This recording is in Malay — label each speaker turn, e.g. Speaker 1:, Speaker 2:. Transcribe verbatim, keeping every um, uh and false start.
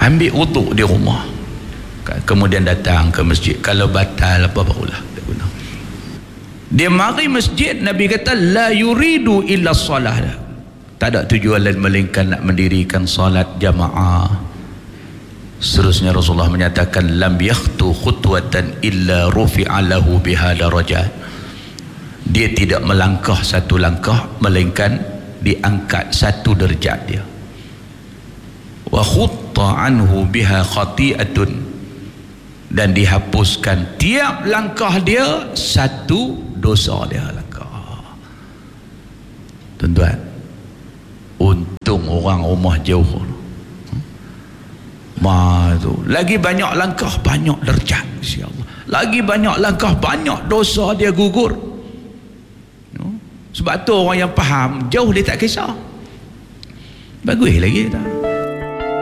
Speaker 1: ambil wuduk di rumah, kemudian datang ke masjid. Kalau batal apa barulah tak guna. Dia mari masjid, Nabi kata la yuridu illa salah, tak ada tujuan lain melainkan nak mendirikan salat jamaah. Seterusnya Rasulullah menyatakan lam yakhtu khutwatan illa rufi'a lahu biha darajat. Dia tidak melangkah satu langkah melainkan diangkat satu derajat dia. Wa khutta anhu biha khati'atun, dan dihapuskan tiap langkah dia satu dosa dia langkah. Tuan-tuan, untung orang rumah jauh. Ma tu lagi banyak langkah banyak derajat, insya-Allah. Lagi banyak langkah banyak dosa dia gugur. Sebab tu orang yang faham jauh dia tak kisah. Bagus lagi tak.